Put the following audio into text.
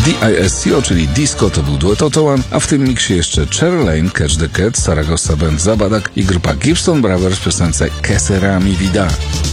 DISCO, czyli Disco, to był duet Otto One, a w tym miksie jeszcze Cherry Lane, Catch the Cat, Saragossa Band Zabadak i grupa Gibson Brothers w piosence Que sera mi vida.